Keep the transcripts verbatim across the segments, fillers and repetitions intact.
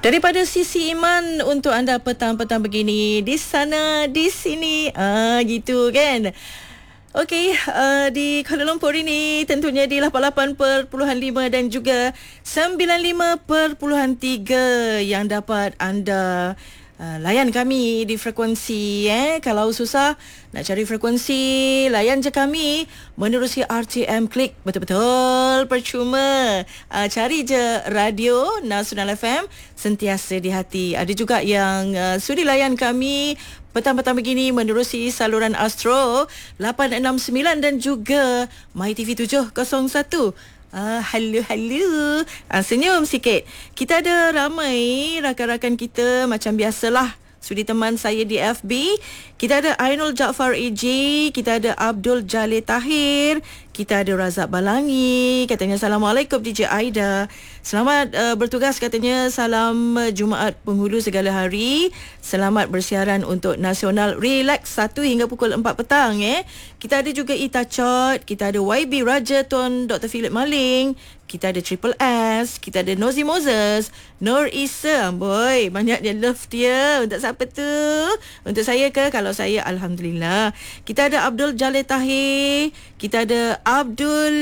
Daripada Sisi Iman untuk anda petang-petang begini, di sana, di sini, ah gitu kan. Okey, uh, di Kuala Lumpur ini tentunya di lapan puluh lapan perpuluhan lima dan juga sembilan puluh lima perpuluhan tiga yang dapat anda Uh, layan kami di frekuensi. eh Kalau susah nak cari frekuensi, layan je kami menerusi R T M Klik. Betul-betul percuma. uh, Cari je Radio Nasional F M, sentiasa di hati. Ada juga yang uh, sudi layan kami petang-petang begini menerusi saluran Astro lapan enam sembilan dan juga My T V tujuh kosong satu. Ah, halo, halo. Ah, senyum sikit. Kita ada ramai rakan-rakan kita macam biasalah. Sudi teman saya di F B. Kita ada Ainul Jaafar A J, kita ada Abdul Jalil Tahir, kita ada Razak Balangi. Katanya Assalamualaikum D J Aida. Selamat uh, bertugas katanya. Salam uh, Jumaat penghulu segala hari. Selamat bersiaran untuk Nasional Relax satu hingga pukul empat petang eh. Kita ada juga Ita Chot, kita ada Y B Raja Tuan Doktor Philip Maling, kita ada Triple S, kita ada Nozi Moses, Nur Isa. Boy, banyaknya love dia. Untuk siapa tu? Untuk saya ke? Kalau saya, Alhamdulillah. Kita ada Abdul Jalil Tahir, kita ada Abdul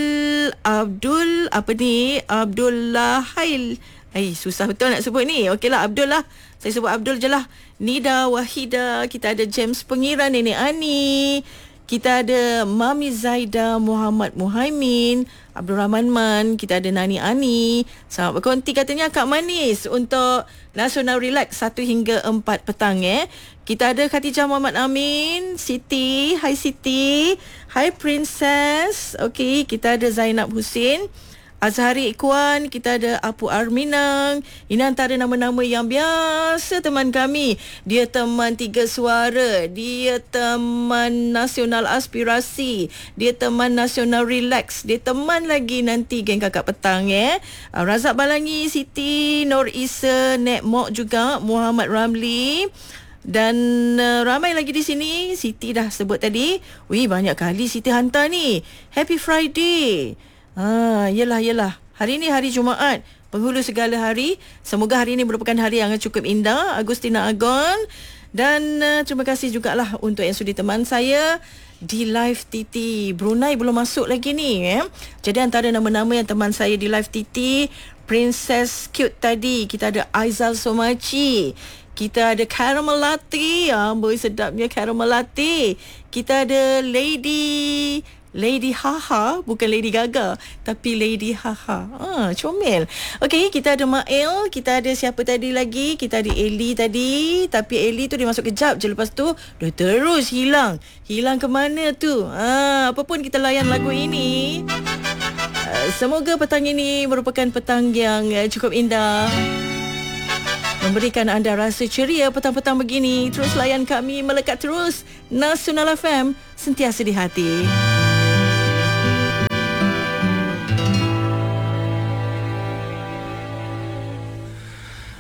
Abdul apa ni? Abdullah Hail. Eh, susah betul nak sebut ni. Okeylah, Abdul lah. Saya sebut Abdul je lah. Nida Wahida, kita ada James Pengiran, Nenek Ani, kita ada Mami Zaida Muhammad Muhaimin, Abdul Rahman Man, kita ada Nani Ani. Selamat berkonti katanya Kak Manis untuk Nasional Relax satu hingga empat petang eh. Kita ada Khatijah Muhammad Amin, Siti, hai Siti, hai Princess. Okey, kita ada Zainab Husin, Azhari Ikhwan, kita ada Apu Arminang. Ini antara nama-nama yang biasa teman kami. Dia teman Tiga Suara, dia teman Nasional Aspirasi, dia teman Nasional Relax, dia teman lagi nanti geng kakak petang eh. Razak Balangi, Siti, Nur Isa, Nek Mok juga, Muhammad Ramli. Dan uh, ramai lagi di sini. Siti dah sebut tadi. Wih, banyak kali Siti hantar ni. Happy Friday. Ah, yelah, yelah. Hari ni hari Jumaat, penghulu segala hari. Semoga hari ini merupakan hari yang cukup indah. Agustina Agon. Dan uh, terima kasih jugalah untuk yang sudi teman saya di Live T T. Brunei belum masuk lagi ni eh. Jadi antara nama-nama yang teman saya di Live T T, Princess Cute tadi, kita ada Aizal Somachi, kita ada Caramel Latte. Amboi, sedapnya Caramel Latte. Kita ada Lady Lady Haha, bukan Lady Gaga, tapi Lady Haha. Ah, comel. Okey, kita ada Mael, kita ada siapa tadi lagi? Kita ada Eli tadi, tapi Eli tu dia masuk kejap je, lepas tu dah terus hilang. Hilang ke mana tu? Ah, apa pun kita layan lagu ini. Uh, semoga petang ini merupakan petang yang uh, cukup indah, memberikan anda rasa ceria petang-petang begini. Terus layan kami, melekat terus. Nasional F M, sentiasa di hati.